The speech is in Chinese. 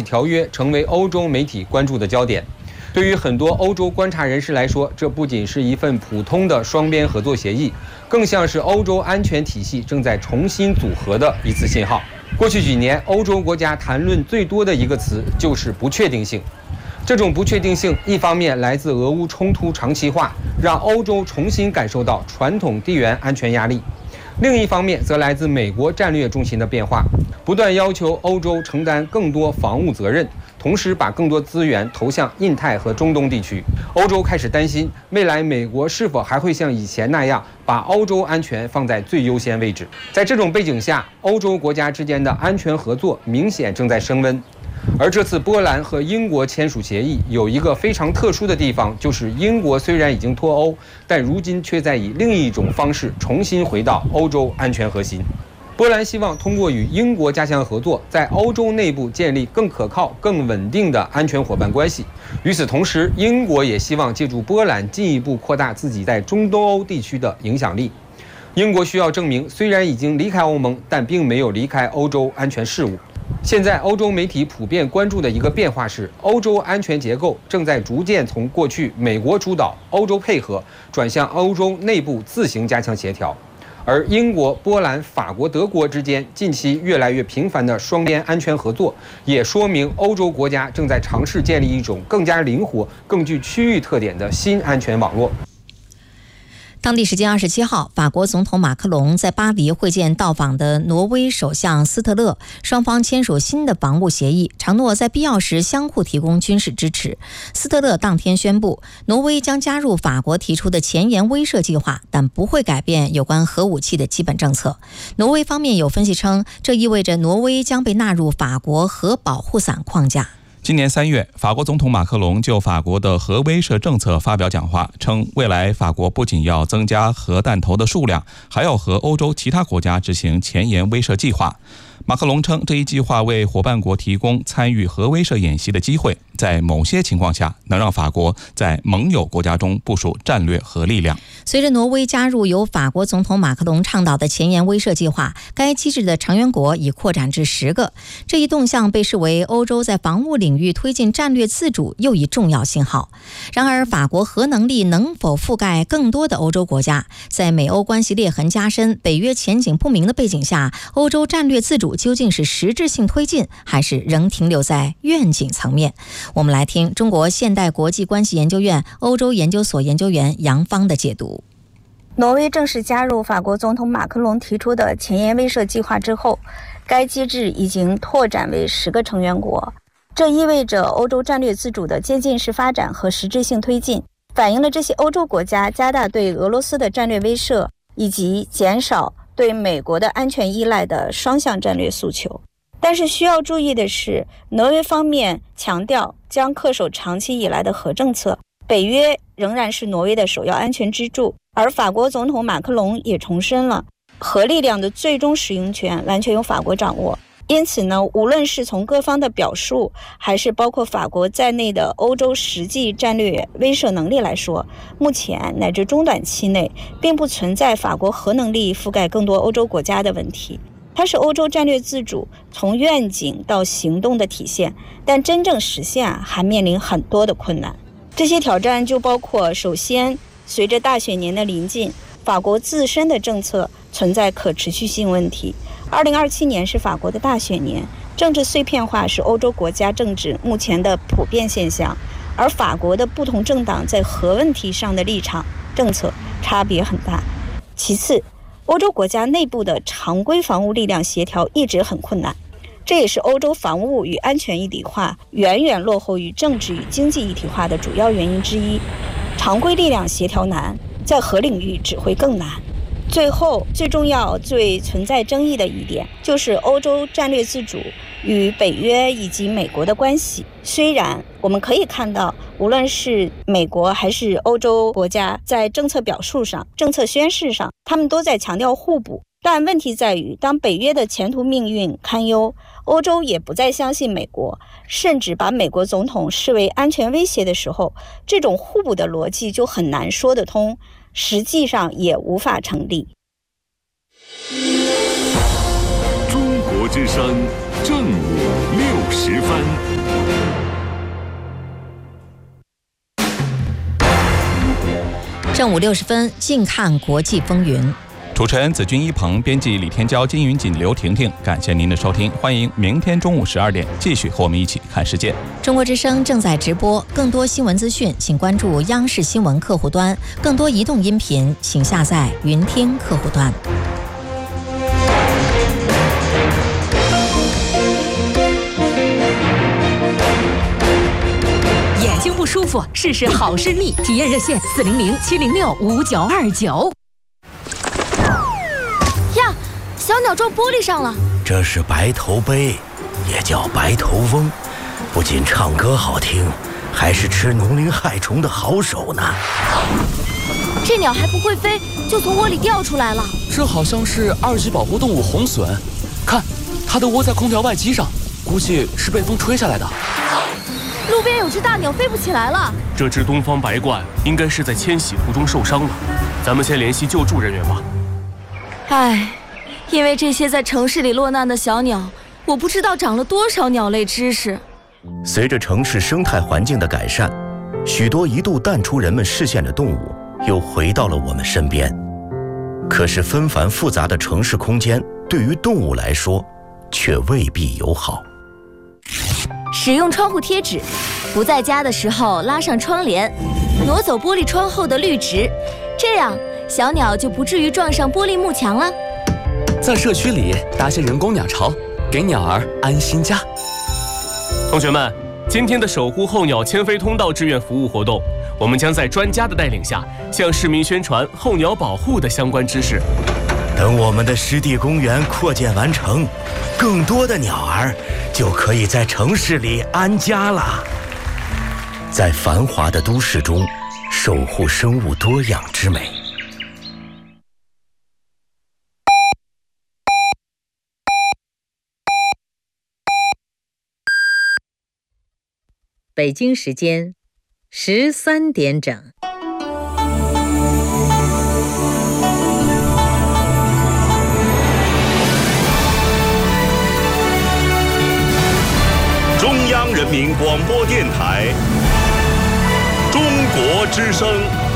条约成为欧洲媒体关注的焦点。对于很多欧洲观察人士来说，这不仅是一份普通的双边合作协议，更像是欧洲安全体系正在重新组合的一次信号。过去几年，欧洲国家谈论最多的一个词就是不确定性。这种不确定性，一方面来自俄乌冲突长期化，让欧洲重新感受到传统地缘安全压力；另一方面，则来自美国战略重心的变化，不断要求欧洲承担更多防务责任，同时把更多资源投向印太和中东地区。欧洲开始担心，未来美国是否还会像以前那样把欧洲安全放在最优先位置。在这种背景下，欧洲国家之间的安全合作明显正在升温。而这次波兰和英国签署协议有一个非常特殊的地方，就是英国虽然已经脱欧，但如今却在以另一种方式重新回到欧洲安全核心。波兰希望通过与英国加强合作，在欧洲内部建立更可靠、更稳定的安全伙伴关系。与此同时，英国也希望借助波兰进一步扩大自己在中东欧地区的影响力。英国需要证明，虽然已经离开欧盟，但并没有离开欧洲安全事务。现在欧洲媒体普遍关注的一个变化是，欧洲安全结构正在逐渐从过去美国主导、欧洲配合，转向欧洲内部自行加强协调。而英国、波兰、法国、德国之间近期越来越频繁的双边安全合作，也说明欧洲国家正在尝试建立一种更加灵活、更具区域特点的新安全网络。 当地时间27号，法国总统马克龙在巴黎会见到访的挪威首相斯特勒，双方签署新的防务协议，承诺在必要时相互提供军事支持。斯特勒当天宣布，挪威将加入法国提出的前沿威慑计划，但不会改变有关核武器的基本政策。挪威方面有分析称，这意味着挪威将被纳入法国核保护伞框架。 今年3月，法国总统马克龙就法国的核威慑政策发表讲话，称未来法国不仅要增加核弹头的数量，还要和欧洲其他国家执行前沿威慑计划。马克龙称，这一计划为伙伴国提供参与核威慑演习的机会，在某些情况下能让法国在盟友国家中部署战略核力量。 随着挪威加入由法国总统马克龙倡导的前沿威慑计划，该机制的成员国已扩展至10个。这一动向被视为欧洲在防务领域推进战略自主又一重要信号。然而，法国核能力能否覆盖更多的欧洲国家？在美欧关系裂痕加深、北约前景不明的背景下，欧洲战略自主究竟是实质性推进，还是仍停留在愿景层面？我们来听中国现代国际关系研究院欧洲研究所研究员杨芳的解读。 挪威正式加入法国总统马克龙提出的前沿威慑计划之后，该机制已经拓展为10个成员国，这意味着欧洲战略自主的渐进式发展和实质性推进，反映了这些欧洲国家加大对俄罗斯的战略威慑以及减少对美国的安全依赖的双向战略诉求。但是需要注意的是，挪威方面强调将恪守长期以来的核政策，北约仍然是挪威的首要安全支柱，而法国总统马克龙也重申了核力量的最终使用权完全由法国掌握。因此呢，无论是从各方的表述，还是包括法国在内的欧洲实际战略威慑能力来说，目前乃至中短期内并不存在法国核能力覆盖更多欧洲国家的问题。它是欧洲战略自主从愿景到行动的体现，但真正实现还面临很多的困难。这些挑战就包括，首先，随着大选年的临近，法国自身的政策存在可持续性问题。2027年是法国的大选年，政治碎片化是欧洲国家政治目前的普遍现象，而法国的不同政党在核问题上的立场、政策差别很大。其次，欧洲国家内部的常规防务力量协调一直很困难，这也是欧洲防务与安全一体化远远落后于政治与经济一体化的主要原因之一。常规力量协调难，在核领域只会更难。最后，最重要、最存在争议的一点，就是欧洲战略自主与北约以及美国的关系。虽然我们可以看到，无论是美国还是欧洲国家，在政策表述上、政策宣示上，他们都在强调互补。但问题在于，当北约的前途命运堪忧，欧洲也不再相信美国，甚至把美国总统视为安全威胁的时候，这种互补的逻辑就很难说得通，实际上也无法成立。 中国之声正午60分。 正午60分，近看国际风云。 主持人子君一鹏，编辑李天骄、金云锦、刘婷婷，感谢您的收听，欢迎明天中午12点继续和我们一起看世界。 中国之声正在直播，更多新闻资讯，请关注央视新闻客户端；更多移动音频，请下载云听客户端。 眼睛不舒服，试试好视力，体验热线400-706-5929。 呀，小鸟撞玻璃上了。 这是白头鹎，也叫白头翁，不仅唱歌好听，还是吃农灵害虫的好手呢。 这鸟还不会飞，就从窝里掉出来了。 这好像是2级保护动物红隼，看，它都窝在空调外机上，估计是被风吹下来的。 路边有只大鸟飞不起来了。 这只东方白鹳应该是在迁徙途中受伤了，咱们先联系救助人员吧。 唉，因为这些在城市里落难的小鸟，我不知道长了多少鸟类知识。 随着城市生态环境的改善，许多一度淡出人们视线的动物又回到了我们身边。可是纷繁复杂的城市空间对于动物来说却未必友好。 使用窗户贴纸，不在家的时候拉上窗帘，挪走玻璃窗后的绿植，这样小鸟就不至于撞上玻璃幕墙了。 在社区里搭些人工鸟巢，给鸟儿安心家。 同学们，今天的守护候鸟迁飞通道志愿服务活动，我们将在专家的带领下，向市民宣传候鸟保护的相关知识。 等我们的湿地公园扩建完成，更多的鸟儿就可以在城市里安家了。在繁华的都市中，守护生物多样之美。 北京时间13点整。 中央人民广播电台，中国之声。